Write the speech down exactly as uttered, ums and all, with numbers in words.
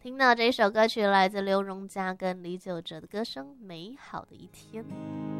听到这首歌曲来自刘荣佳跟李玖哲的歌声《美好的一天》。